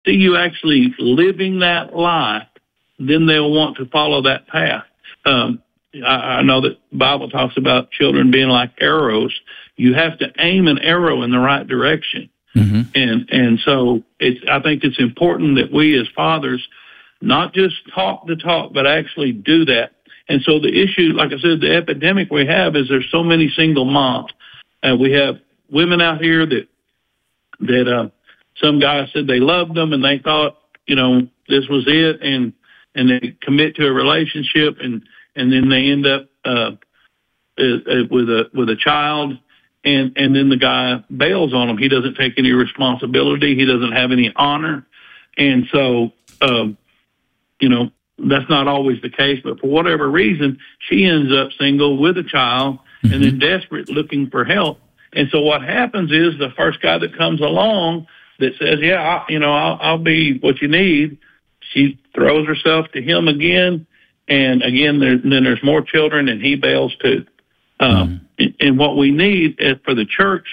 see you actually living that life, then they'll want to follow that path. I know that the Bible talks about children being like arrows. You have to aim an arrow in the right direction. And so I think it's important that we as fathers not just talk the talk, but actually do that. And so the issue, like I said, the epidemic we have is there's so many single moms. We have women out here that some guys said they loved them and they thought, this was it, and they commit to a relationship, and then they end up with a child, and then the guy bails on them. He doesn't take any responsibility. He doesn't have any honor, and so that's not always the case. But for whatever reason, she ends up single with a child, and then desperate, looking for help. And so what happens is the first guy that comes along that says, "Yeah, I'll be what you need," she throws herself to him again, and again, then there's more children, and he bails too. And what we need for the church,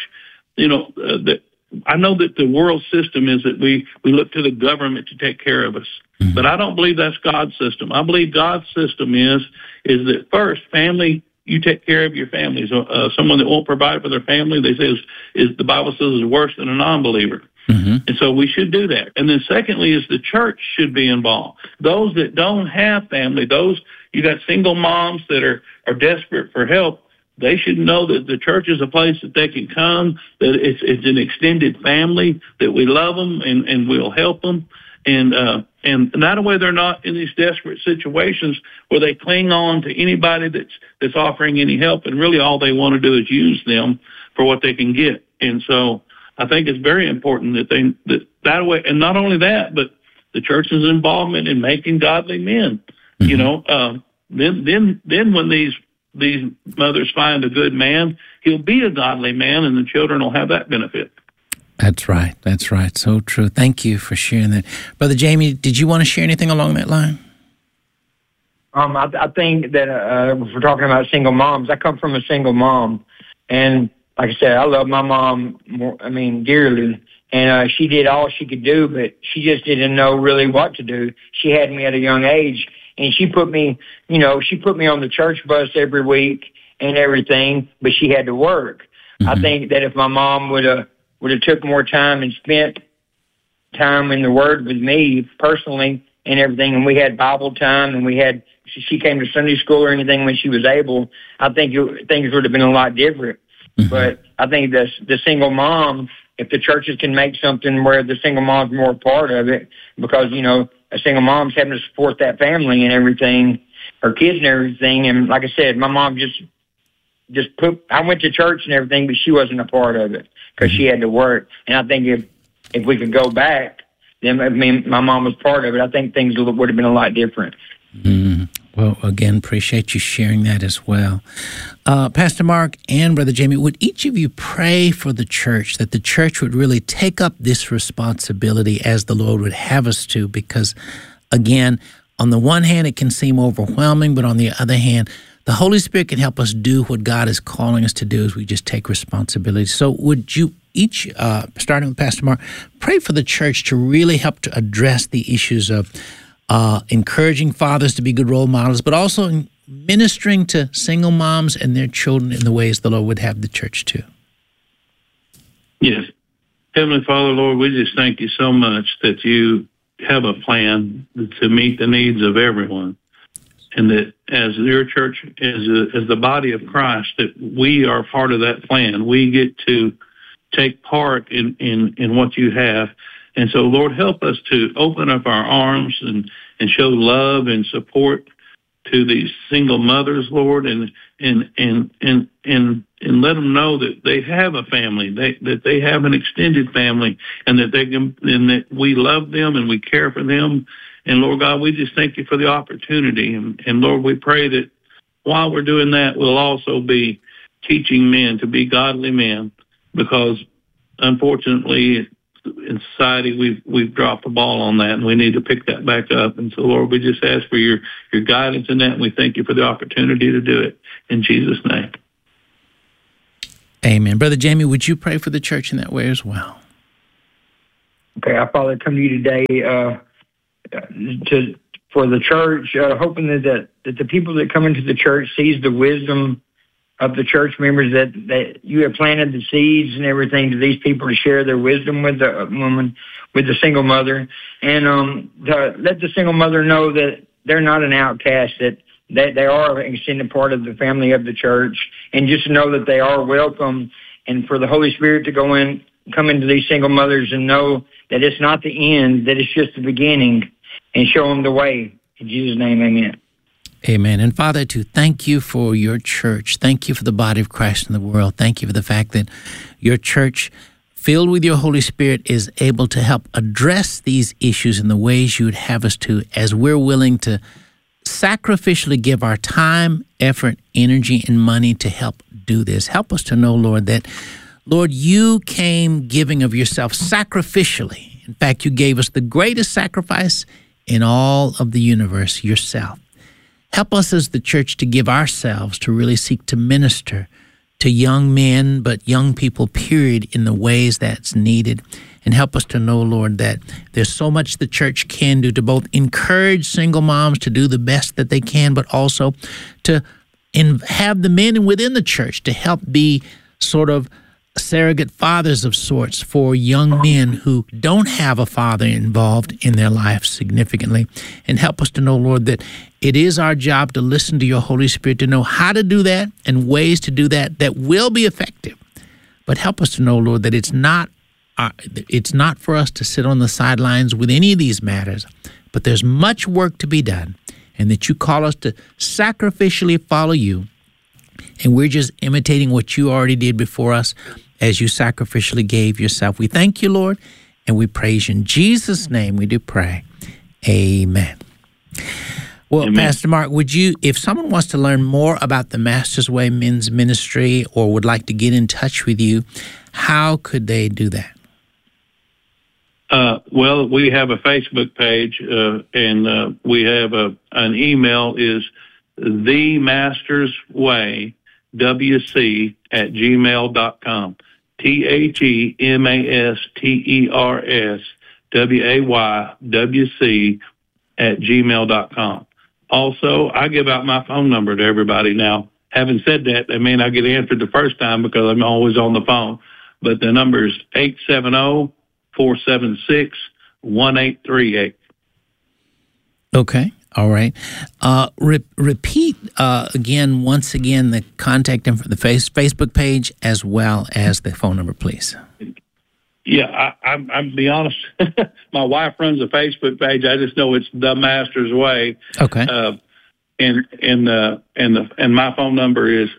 I know that the world system is that we look to the government to take care of us, but I don't believe that's God's system. I believe God's system is that first, family, you take care of your families. Someone that won't provide for their family, they say, is the Bible says is worse than a non-believer. And so we should do that. And then secondly is the church should be involved. Those that don't have family, you got single moms that are desperate for help, they should know that the church is a place that they can come, that it's an extended family, that we love them and we'll help them. And that way they're not in these desperate situations where they cling on to anybody that's offering any help, and really all they want to do is use them for what they can get. And so I think it's very important that way, and not only that, but the church's involvement in making godly men. Then when these mothers find a good man, he'll be a godly man, and the children will have that benefit. That's right. So true. Thank you for sharing that. Brother Jamie, did you want to share anything along that line? I think that if we're talking about single moms, I come from a single mom, and like I said, I love my mom dearly, and she did all she could do, but she just didn't know really what to do. She had me at a young age, and she put me on the church bus every week and everything, but she had to work. I think that if my mom would have took more time and spent time in the Word with me personally and everything, and we had Bible time, and she came to Sunday school or anything when she was able, I think things would have been a lot different. But I think the single mom, if the churches can make something where the single mom's more a part of it, because, a single mom's having to support that family and everything, her kids and everything. And like I said, my mom I went to church and everything, but she wasn't a part of it because she had to work. And I think if we could go back, then my mom was part of it, I think things would have been a lot different. Well, again, appreciate you sharing that as well. Pastor Mark and Brother Jamie, would each of you pray for the church, that the church would really take up this responsibility as the Lord would have us to? Because, again, on the one hand, it can seem overwhelming, but on the other hand, the Holy Spirit can help us do what God is calling us to do as we just take responsibility. So would you each, starting with Pastor Mark, pray for the church to really help to address the issues of encouraging fathers to be good role models, but also ministering to single moms and their children in the ways the Lord would have the church to? Yes. Heavenly Father, Lord, we just thank you so much that you have a plan to meet the needs of everyone, and that as your church, as the body of Christ, that we are part of that plan. We get to take part in what you have. And so, Lord, help us to open up our arms and show love and support to these single mothers, Lord, and let them know that they have a family, that they have an extended family, and that we love them and we care for them. And Lord God, we just thank you for the opportunity. And Lord, we pray that while we're doing that, we'll also be teaching men to be godly men, because unfortunately, in society, we've dropped the ball on that, and we need to pick that back up. And so, Lord, we just ask for your guidance in that, and we thank you for the opportunity to do it. In Jesus' name. Amen. Brother Jamie, would you pray for the church in that way as well? Okay, I Father, come to you today for the church, hoping that the people that come into the church sees the wisdom of the church members, that you have planted the seeds and everything to these people to share their wisdom with the woman, with the single mother, and to let the single mother know that they're not an outcast, that they are an extended part of the family of the church, and just to know that they are welcome, and for the Holy Spirit to come into these single mothers and know that it's not the end, that it's just the beginning, and show them the way. In Jesus' name, amen. Amen. And Father, to thank you for your church. Thank you for the body of Christ in the world. Thank you for the fact that your church, filled with your Holy Spirit, is able to help address these issues in the ways you would have us to, as we're willing to sacrificially give our time, effort, energy, and money to help do this. Help us to know, Lord, that, Lord, you came giving of yourself sacrificially. In fact, you gave us the greatest sacrifice in all of the universe, yourself. Help us as the church to give ourselves to really seek to minister to young men, but young people, period, in the ways that's needed. And help us to know, Lord, that there's so much the church can do to both encourage single moms to do the best that they can, but also to have the men within the church to help be sort of surrogate fathers of sorts for young men who don't have a father involved in their life significantly. And help us to know, Lord, that it is our job to listen to your Holy Spirit, to know how to do that and ways to do that that will be effective. But help us to know, Lord, that it's not for us to sit on the sidelines with any of these matters, but there's much work to be done, and that you call us to sacrificially follow you. And we're just imitating what you already did before us as you sacrificially gave yourself. We thank you, Lord, and we praise you. In Jesus' name we do pray. Amen. Well, Amen. Pastor Mark, would you, if someone wants to learn more about the Master's Way Men's Ministry or would like to get in touch with you, how could they do that? Well, we have a Facebook page, and we have an email is themasterswaywc@gmail.com. themasterswaywc@gmail.com. Also, I give out my phone number to everybody now. Having said that, may not get answered the first time because I'm always on the phone. But the number is 870-476-1838. Okay. All right. Repeat once again, the contact info, the Facebook page as well as the phone number, please. Yeah, I'm be honest. My wife runs a Facebook page. I just know it's The Master's Way. Okay. And my phone number is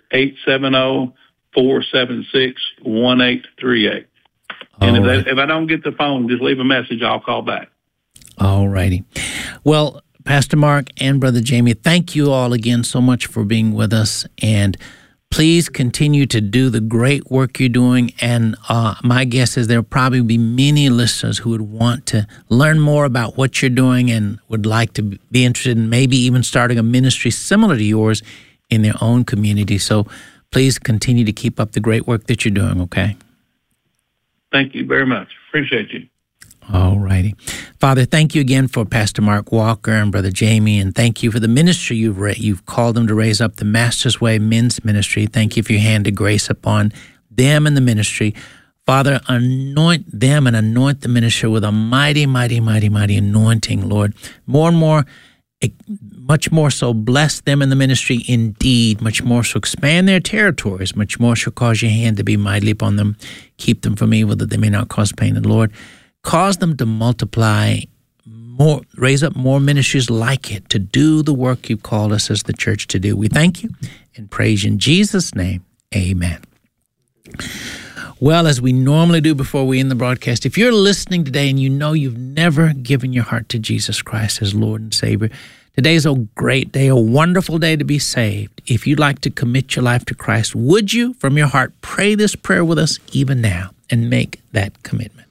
870-476-1838. And if I don't get the phone, just leave a message. I'll call back. All righty. Well, Pastor Mark and Brother Jamie, thank you all again so much for being with us. And please continue to do the great work you're doing. And my guess is there will probably be many listeners who would want to learn more about what you're doing and would like to be interested in maybe even starting a ministry similar to yours in their own community. So please continue to keep up the great work that you're doing, okay? Thank you very much. Appreciate you. All righty. Father, thank you again for Pastor Mark Walker and Brother Jamie, and thank you for the ministry you've called them to raise up, the Master's Way Men's Ministry. Thank you for your hand of grace upon them and the ministry. Father, anoint them and anoint the ministry with a mighty, mighty, mighty, mighty anointing, Lord. More and more, much more so, bless them in the ministry indeed, much more so expand their territories, much more so cause your hand to be mightily upon them, keep them from evil that they may not cause pain. And Lord, cause them to multiply more, raise up more ministries like it to do the work you've called us as the church to do. We thank you and praise you in Jesus' name. Amen. Well, as we normally do before we end the broadcast, if you're listening today and you know you've never given your heart to Jesus Christ as Lord and Savior, today's a great day, a wonderful day to be saved. If you'd like to commit your life to Christ, would you, from your heart, pray this prayer with us even now and make that commitment?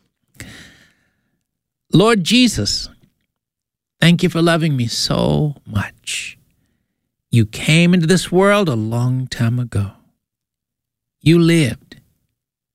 Lord Jesus, thank you for loving me so much. You came into this world a long time ago. You lived.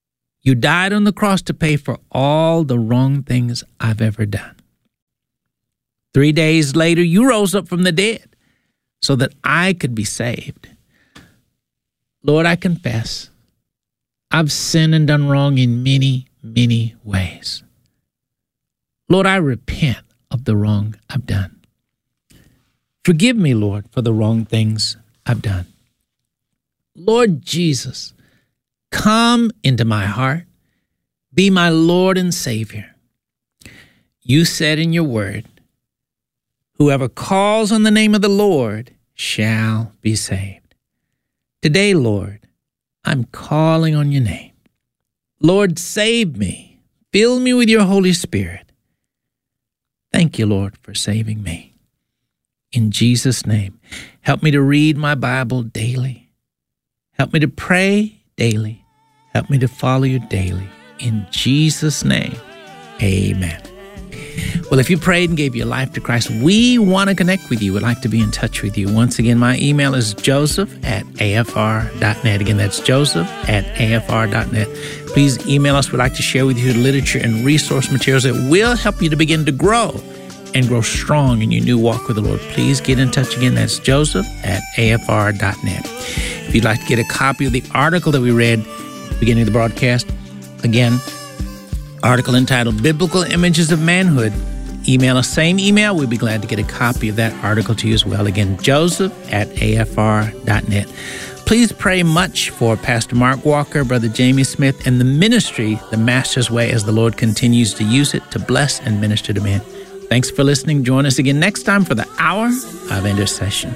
You died on the cross to pay for all the wrong things I've ever done. 3 days later, you rose up from the dead so that I could be saved. Lord, I confess I've sinned and done wrong in many, many ways. Lord, I repent of the wrong I've done. Forgive me, Lord, for the wrong things I've done. Lord Jesus, come into my heart. Be my Lord and Savior. You said in your word, whoever calls on the name of the Lord shall be saved. Today, Lord, I'm calling on your name. Lord, save me. Fill me with your Holy Spirit. Thank you, Lord, for saving me. In Jesus' name, help me to read my Bible daily. Help me to pray daily. Help me to follow you daily. In Jesus' name, amen. Well, if you prayed and gave your life to Christ, we want to connect with you. We'd like to be in touch with you. Once again, my email is joseph@afr.net. Again, that's joseph@afr.net. Please email us. We'd like to share with you literature and resource materials that will help you to begin to grow and grow strong in your new walk with the Lord. Please get in touch again. That's joseph@afr.net. If you'd like to get a copy of the article that we read at the beginning of the broadcast, again, article entitled Biblical Images of Manhood, email us, same email. We'd be glad to get a copy of that article to you as well. Again, joseph@afr.net. Please pray much for Pastor Mark Walker, Brother Jamie Smith, and the ministry, The Master's Way, as the Lord continues to use it to bless and minister to men. Thanks for listening. Join us again next time for the Hour of Intercession.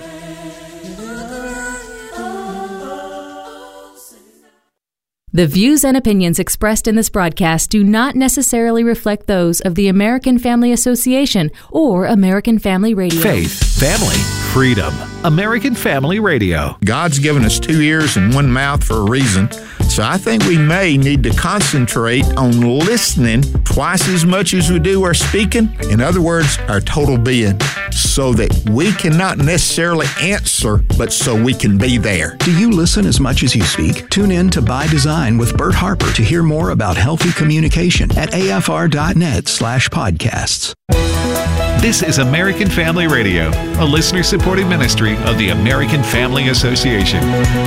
The views and opinions expressed in this broadcast do not necessarily reflect those of the American Family Association or American Family Radio. Faith, family, freedom. American Family Radio. God's given us 2 ears and 1 mouth for a reason. So I think we may need to concentrate on listening twice as much as we do our speaking. In other words, our total being, so that we can not necessarily answer, but so we can be there. Do you listen as much as you speak? Tune in to By Design with Bert Harper to hear more about healthy communication at afr.net/podcasts. This is American Family Radio, a listener-supported ministry of the American Family Association.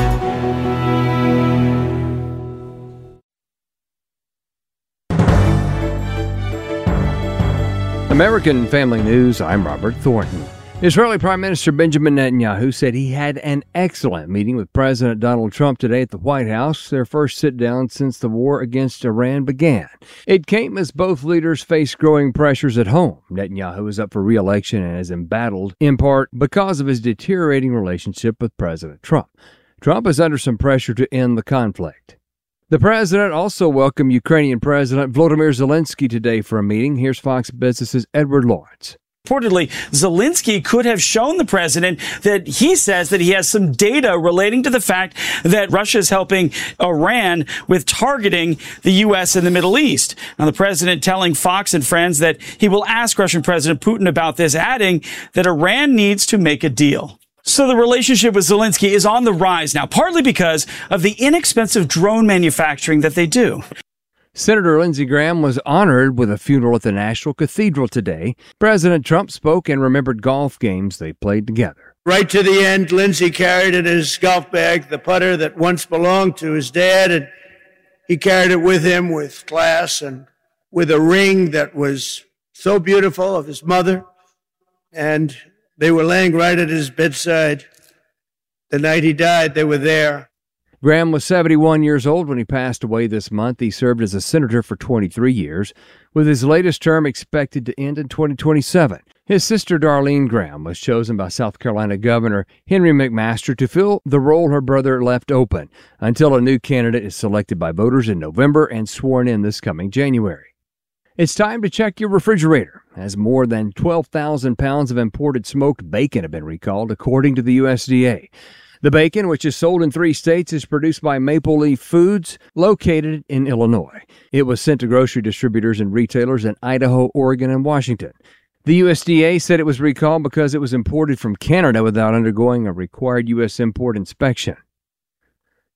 American Family News, I'm Robert Thornton. Israeli Prime Minister Benjamin Netanyahu said he had an excellent meeting with President Donald Trump today at the White House, their first sit-down since the war against Iran began. It came as both leaders face growing pressures at home. Netanyahu is up for re-election and is embattled, in part because of his deteriorating relationship with President Trump. Trump is under some pressure to end the conflict. The president also welcomed Ukrainian President Volodymyr Zelensky today for a meeting. Here's Fox Business's Edward Lawrence. Reportedly, Zelensky could have shown the president that he says that he has some data relating to the fact that Russia is helping Iran with targeting the U.S. in the Middle East. Now, the president telling Fox and Friends that he will ask Russian President Putin about this, adding that Iran needs to make a deal. So the relationship with Zelensky is on the rise now, partly because of the inexpensive drone manufacturing that they do. Senator Lindsey Graham was honored with a funeral at the National Cathedral today. President Trump spoke and remembered golf games they played together. Right to the end, Lindsey carried in his golf bag the putter that once belonged to his dad, and he carried it with him with class and with a ring that was so beautiful of his mother. And they were laying right at his bedside. The night he died, they were there. Graham was 71 years old when he passed away this month. He served as a senator for 23 years, with his latest term expected to end in 2027. His sister Darlene Graham was chosen by South Carolina Governor Henry McMaster to fill the role her brother left open until a new candidate is selected by voters in November and sworn in this coming January. It's time to check your refrigerator, as more than 12,000 pounds of imported smoked bacon have been recalled, according to the USDA. The bacon, which is sold in 3 states, is produced by Maple Leaf Foods, located in Illinois. It was sent to grocery distributors and retailers in Idaho, Oregon, and Washington. The USDA said it was recalled because it was imported from Canada without undergoing a required U.S. import inspection.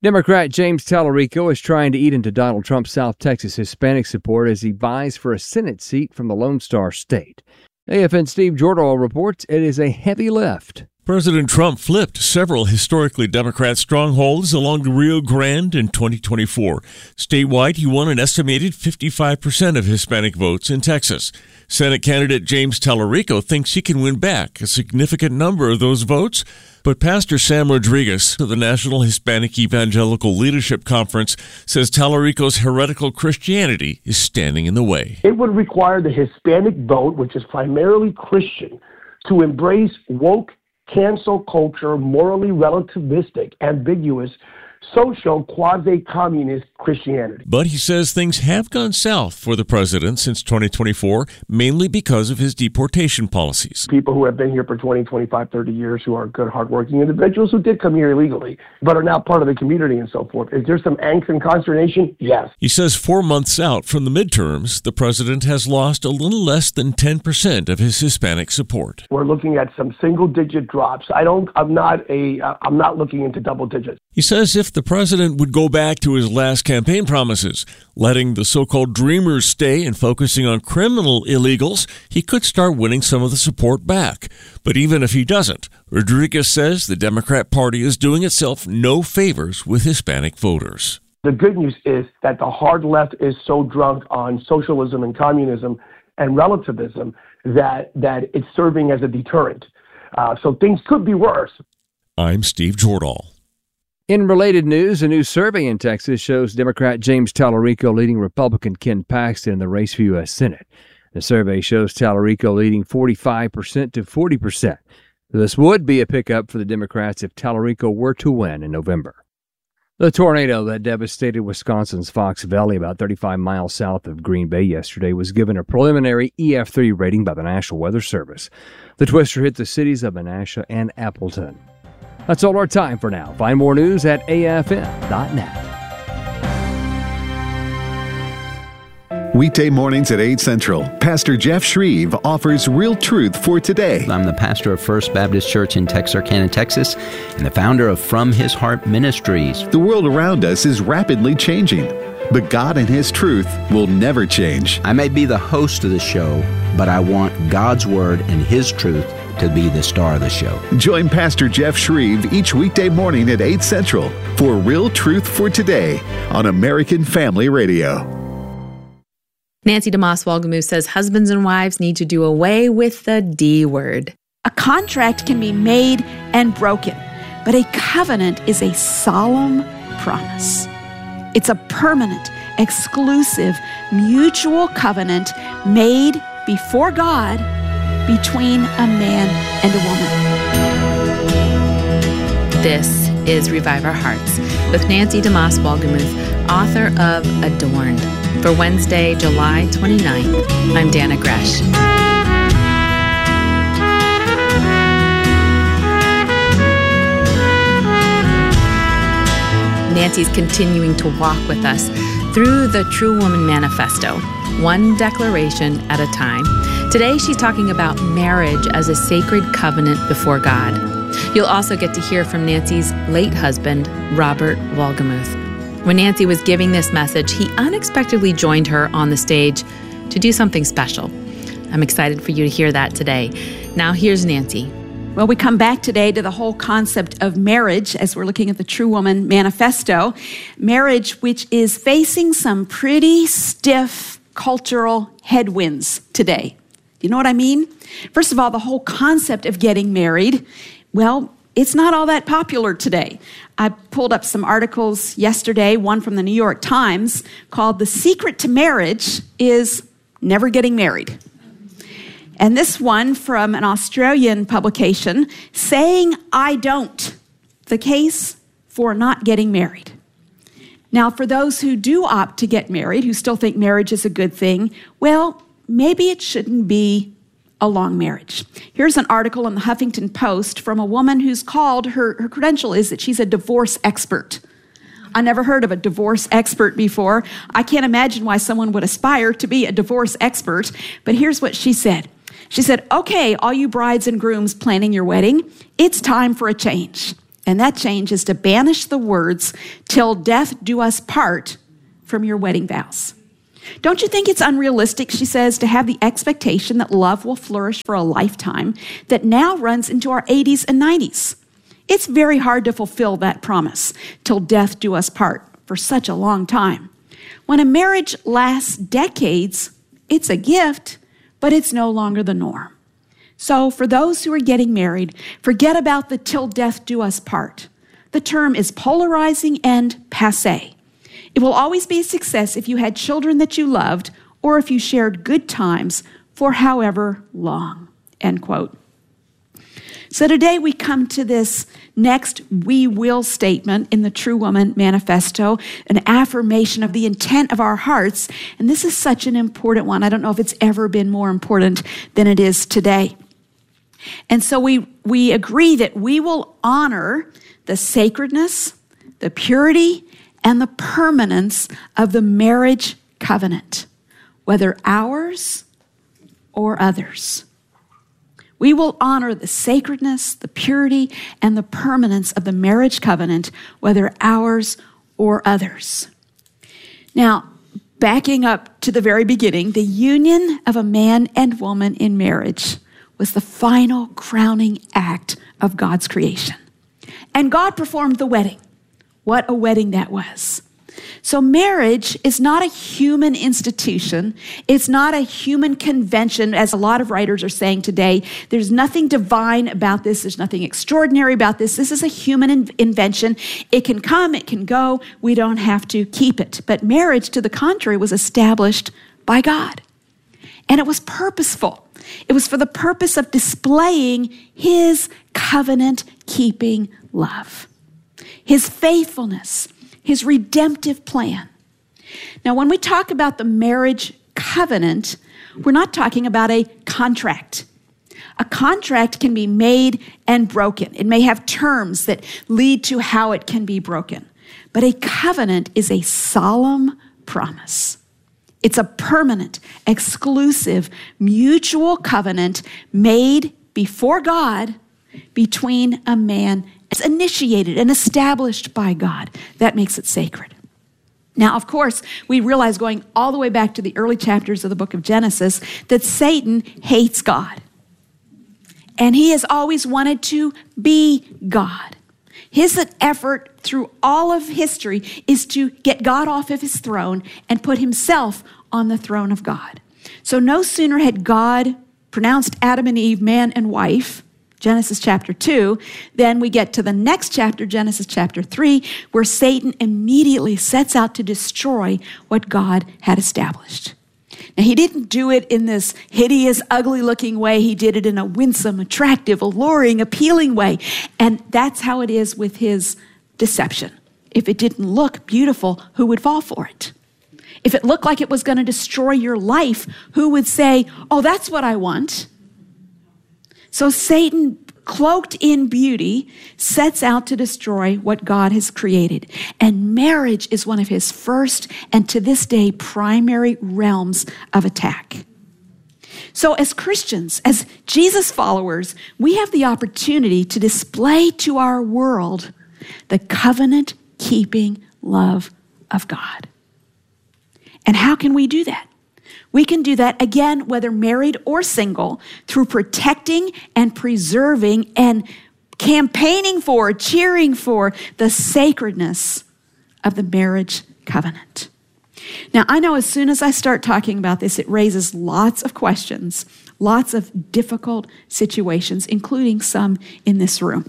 Democrat James Tallarico is trying to eat into Donald Trump's South Texas Hispanic support as he vies for a Senate seat from the Lone Star State. AFN Steve Jordahl reports it is a heavy lift. President Trump flipped several historically Democrat strongholds along the Rio Grande in 2024. Statewide, he won an estimated 55% of Hispanic votes in Texas. Senate candidate James Tallarico thinks he can win back a significant number of those votes, but Pastor Sam Rodriguez of the National Hispanic Evangelical Leadership Conference says Tallarico's heretical Christianity is standing in the way. It would require the Hispanic vote, which is primarily Christian, to embrace woke, cancel culture, morally relativistic, ambiguous, social, quasi-communist Christianity. But he says things have gone south for the president since 2024, mainly because of his deportation policies. People who have been here for 20, 25, 30 years, who are good, hardworking individuals who did come here illegally, but are now part of the community and so forth. Is there some angst and consternation? Yes. He says 4 months out from the midterms, the president has lost a little less than 10% of his Hispanic support. We're looking at some single-digit drops. I'm not looking into double digits. He says if the president would go back to his last campaign promises, letting the so-called dreamers stay and focusing on criminal illegals, he could start winning some of the support back. But even if he doesn't, Rodriguez says the Democrat Party is doing itself no favors with Hispanic voters. The good news is that the hard left is so drunk on socialism and communism and relativism that it's serving as a deterrent. So things could be worse. I'm Steve Jordahl. In related news, a new survey in Texas shows Democrat James Tallarico leading Republican Ken Paxton in the race for U.S. Senate. The survey shows Tallarico leading 45% to 40%. This would be a pickup for the Democrats if Tallarico were to win in November. The tornado that devastated Wisconsin's Fox Valley about 35 miles south of Green Bay yesterday was given a preliminary EF3 rating by the National Weather Service. The twister hit the cities of Menasha and Appleton. That's all our time for now. Find more news at afn.net. Weekday mornings at 8 Central, Pastor Jeff Shreve offers real truth for today. I'm the pastor of First Baptist Church in Texarkana, Texas, and the founder of From His Heart Ministries. The world around us is rapidly changing, but God and His truth will never change. I may be the host of the show, but I want God's Word and His truth to be the star of the show. Join Pastor Jeff Shreve each weekday morning at 8 Central for Real Truth for Today on American Family Radio. Nancy DeMoss Wolgemuth says husbands and wives need to do away with the D word. A contract can be made and broken, but a covenant is a solemn promise. It's a permanent, exclusive, mutual covenant made before God between a man and a woman. This is Revive Our Hearts with Nancy DeMoss Wolgemuth, author of Adorned. For Wednesday, July 29th, I'm Dana Gresh. Nancy's continuing to walk with us through the True Woman Manifesto, one declaration at a time. Today, she's talking about marriage as a sacred covenant before God. You'll also get to hear from Nancy's late husband, Robert Wolgemuth. When Nancy was giving this message, he unexpectedly joined her on the stage to do something special. I'm excited for you to hear that today. Now, here's Nancy. Well, we come back today to the whole concept of marriage as we're looking at the True Woman Manifesto. Marriage, which is facing some pretty stiff cultural headwinds today. You know what I mean? First of all, the whole concept of getting married, well, it's not all that popular today. I pulled up some articles yesterday, one from the New York Times, called "The Secret to Marriage is Never Getting Married." And this one from an Australian publication, "Saying I Don't, the case for not getting married." Now, for those who do opt to get married, who still think marriage is a good thing, well, maybe it shouldn't be a long marriage. Here's an article in the Huffington Post from a woman who's called, her credential is that she's a divorce expert. I never heard of a divorce expert before. I can't imagine why someone would aspire to be a divorce expert, but here's what she said. She said, "Okay, all you brides and grooms planning your wedding, it's time for a change. And that change is to banish the words, "till death do us part," from your wedding vows. Don't you think it's unrealistic, she says, to have the expectation that love will flourish for a lifetime that now runs into our 80s and 90s? It's very hard to fulfill that promise, "till death do us part," for such a long time. When a marriage lasts decades, it's a gift, but it's no longer the norm. So for those who are getting married, forget about the "till death do us part." The term is polarizing and passé. It will always be a success if you had children that you loved or if you shared good times for however long, end quote. So today we come to this next "we will" statement in the True Woman Manifesto, an affirmation of the intent of our hearts. And this is such an important one. I don't know if it's ever been more important than it is today. And so we agree that we will honor the sacredness, the purity, and the permanence of the marriage covenant, whether ours or others. We will honor the sacredness, the purity, and the permanence of the marriage covenant, whether ours or others. Now, backing up to the very beginning, the union of a man and woman in marriage was the final crowning act of God's creation. And God performed the wedding. What a wedding that was. So marriage is not a human institution. It's not a human convention, as a lot of writers are saying today. There's nothing divine about this. There's nothing extraordinary about this. This is a human invention. It can come, it can go. We don't have to keep it. But marriage, to the contrary, was established by God. And it was purposeful. It was for the purpose of displaying his covenant-keeping love, his faithfulness, his redemptive plan. Now, when we talk about the marriage covenant, we're not talking about a contract. A contract can be made and broken. It may have terms that lead to how it can be broken. But a covenant is a solemn promise. It's a permanent, exclusive, mutual covenant made before God between a man. It's initiated and established by God. That makes it sacred. Now, of course, we realize going all the way back to the early chapters of the book of Genesis that Satan hates God. And he has always wanted to be God. His effort through all of history is to get God off of his throne and put himself on the throne of God. So no sooner had God pronounced Adam and Eve man and wife, Genesis chapter 2, then we get to the next chapter, Genesis chapter 3, where Satan immediately sets out to destroy what God had established. Now, he didn't do it in this hideous, ugly-looking way. He did it in a winsome, attractive, alluring, appealing way. And that's how it is with his deception. If it didn't look beautiful, who would fall for it? If it looked like it was going to destroy your life, who would say, "Oh, that's what I want"? So Satan, cloaked in beauty, sets out to destroy what God has created. And marriage is one of his first and to this day primary realms of attack. So as Christians, as Jesus followers, we have the opportunity to display to our world the covenant-keeping love of God. And how can we do that? We can do that, again, whether married or single, through protecting and preserving and campaigning for, cheering for the sacredness of the marriage covenant. Now, I know as soon as I start talking about this, it raises lots of questions, lots of difficult situations, including some in this room.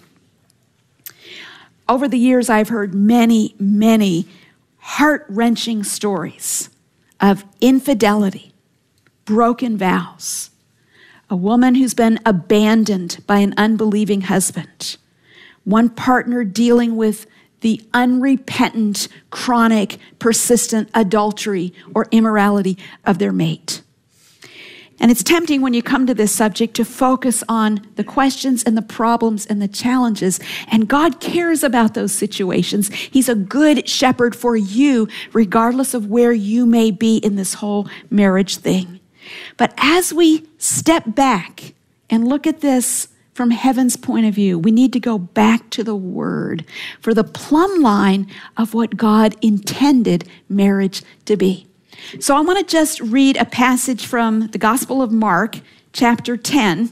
Over the years, I've heard many, many heart-wrenching stories of infidelity, broken vows, a woman who's been abandoned by an unbelieving husband, one partner dealing with the unrepentant, chronic, persistent adultery or immorality of their mate. And it's tempting when you come to this subject to focus on the questions and the problems and the challenges. And God cares about those situations. He's a good shepherd for you, regardless of where you may be in this whole marriage thing. But as we step back and look at this from heaven's point of view. We need to go back to the Word for the plumb line of what God intended marriage to be. So I want to just read a passage from the Gospel of Mark, chapter 10.